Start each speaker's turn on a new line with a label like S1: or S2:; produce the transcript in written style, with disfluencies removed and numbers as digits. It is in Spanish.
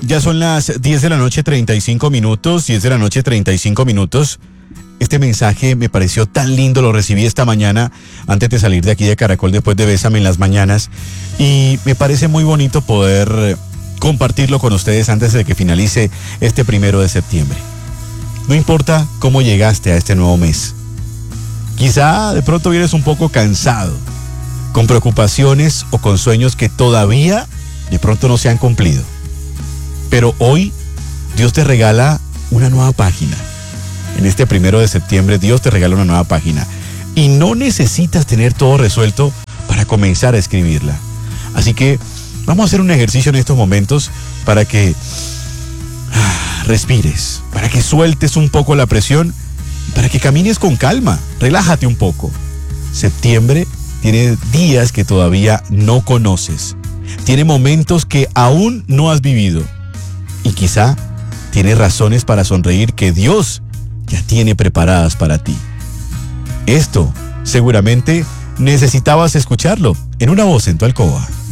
S1: ya son las 10 de la noche 35 minutos, 10 de la noche 35 minutos. Este mensaje me pareció tan lindo, lo recibí esta mañana antes de salir de aquí de Caracol después de Bésame en las mañanas. Y me parece muy bonito poder compartirlo con ustedes antes de que finalice este 1 de septiembre. No importa cómo llegaste a este nuevo mes. Quizá de pronto vienes un poco cansado, con preocupaciones o con sueños que todavía de pronto no se han cumplido. Pero hoy Dios te regala una nueva página. En este 1 de septiembre Dios te regala una nueva página. Y no necesitas tener todo resuelto para comenzar a escribirla. Así que vamos a hacer un ejercicio en estos momentos para que respires, para que sueltes un poco la presión y para que camines con calma. Relájate un poco. Septiembre tiene días que todavía no conoces. Tiene momentos que aún no has vivido. Y quizá tiene razones para sonreír que Dios ya tiene preparadas para ti. Esto seguramente necesitabas escucharlo en Una Voz en tu Alcoba.